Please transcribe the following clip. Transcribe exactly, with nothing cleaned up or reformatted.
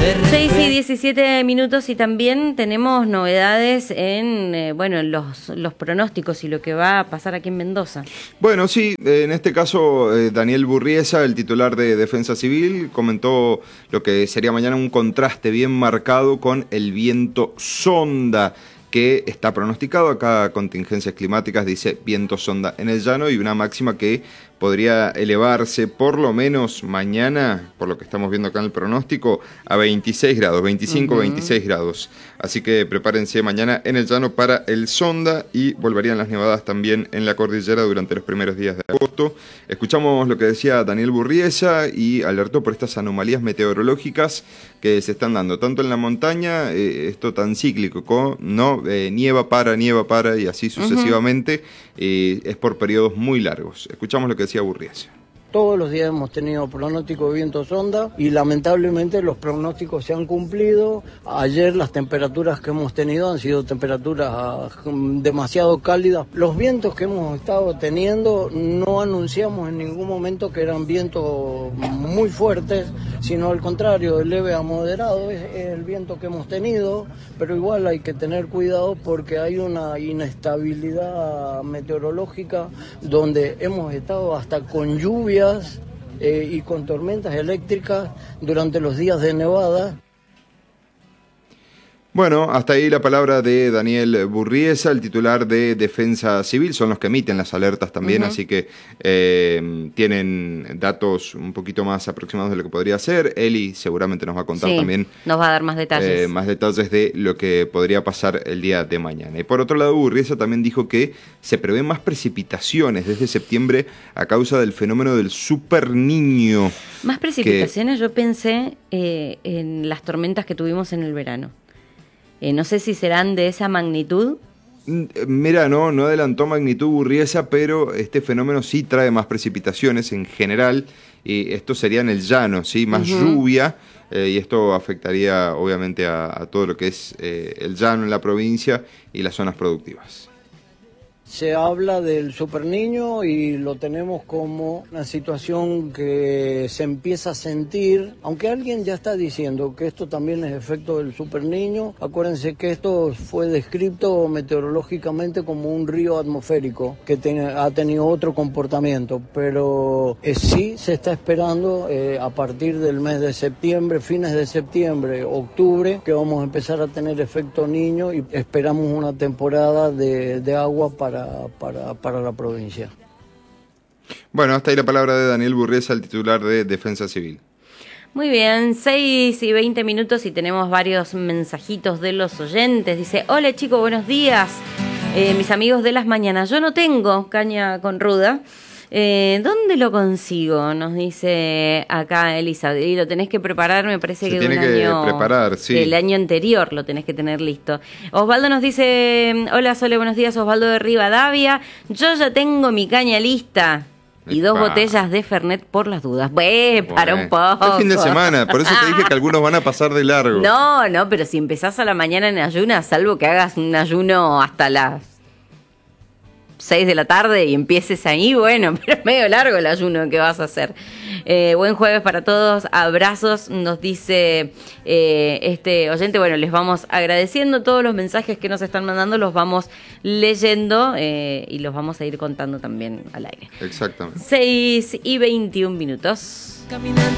seis y diecisiete minutos y también tenemos novedades en eh, bueno en los, los pronósticos y lo que va a pasar aquí en Mendoza. Bueno, sí, en este caso eh, Daniel Burriesa, el titular de Defensa Civil, comentó lo que sería mañana un contraste bien marcado con el viento sonda que está pronosticado. Acá contingencias climáticas dice viento sonda en el llano y una máxima que podría elevarse por lo menos mañana, por lo que estamos viendo acá en el pronóstico, a veintiséis grados, veinticinco, uh-huh. veintiséis grados. Así que prepárense mañana en el llano para el sonda y volverían las nevadas también en la cordillera durante los primeros días de agosto. Escuchamos lo que decía Daniel Burriesa y alertó por estas anomalías meteorológicas que se están dando, tanto en la montaña, eh, esto tan cíclico, ¿no? Eh, nieva, para, nieva, para y así sucesivamente, uh-huh. eh, es por periodos muy largos. Escuchamos lo que decía Burriesa. Todos los días hemos tenido pronóstico de viento sonda y lamentablemente los pronósticos se han cumplido. Ayer las temperaturas que hemos tenido han sido temperaturas demasiado cálidas. Los vientos que hemos estado teniendo no anunciamos en ningún momento que eran vientos muy fuertes, sino al contrario, de leve a moderado es el viento que hemos tenido, pero igual hay que tener cuidado porque hay una inestabilidad meteorológica donde hemos estado hasta con lluvia Eh, y con tormentas eléctricas durante los días de nevada. Bueno, hasta ahí la palabra de Daniel Burriesa, el titular de Defensa Civil, son los que emiten las alertas también, uh-huh. así que eh, tienen datos un poquito más aproximados de lo que podría ser. Eli seguramente nos va a contar sí, también. Nos va a dar más detalles. Eh, más detalles de lo que podría pasar el día de mañana. Y por otro lado, Burriesa también dijo que se prevén más precipitaciones desde septiembre a causa del fenómeno del Super Niño. Más precipitaciones, que... yo pensé eh, en las tormentas que tuvimos en el verano. Eh, no sé si serán de esa magnitud. Mira, no, no adelantó magnitud Burriesa, pero este fenómeno sí trae más precipitaciones en general, y esto sería en el llano, ¿sí? Más uh-huh. lluvia, eh, y esto afectaría obviamente a, a todo lo que es eh, el llano en la provincia y las zonas productivas. Se habla del Super Niño y lo tenemos como una situación que se empieza a sentir, aunque alguien ya está diciendo que esto también es efecto del Super Niño. Acuérdense que esto fue descrito meteorológicamente como un río atmosférico que ten, ha tenido otro comportamiento, pero eh, sí se está esperando eh, a partir del mes de septiembre, fines de septiembre, octubre, que vamos a empezar a tener efecto Niño y esperamos una temporada de, de agua para Para, para la provincia. Bueno, hasta ahí la palabra de Daniel Burriesa, el titular de Defensa Civil. Muy bien, seis y veinte minutos y tenemos varios mensajitos de los oyentes. Dice, hola chicos, buenos días, eh, mis amigos de las mañanas. Yo no tengo caña con ruda. Eh, ¿Dónde lo consigo? Nos dice acá Elisa. Y lo tenés que preparar, me parece Se que tiene un que año, preparar, sí. El año anterior lo tenés que tener listo. Osvaldo nos dice, hola Sole, buenos días, Osvaldo de Rivadavia. Yo ya tengo mi caña lista. Y dos Epa. botellas de Fernet por las dudas. Bueno, para un poco. Es fin de semana, por eso te dije que algunos van a pasar de largo. No, no, pero si empezás a la mañana en ayunas, salvo que hagas un ayuno hasta las seis de la tarde y empieces ahí, bueno, pero es medio largo el ayuno que vas a hacer. Eh, buen jueves para todos, abrazos, nos dice eh, este oyente. Bueno, les vamos agradeciendo todos los mensajes que nos están mandando, los vamos leyendo eh, y los vamos a ir contando también al aire. Exactamente. seis y veintiún minutos. Caminando.